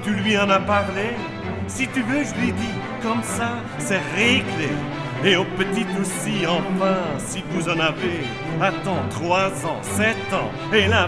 Tu lui en as parlé? Si tu veux, je lui dis, comme ça, c'est réglé. Et aux petites aussi, enfin, si vous en avez, attends 3 ans, 7 ans, et là,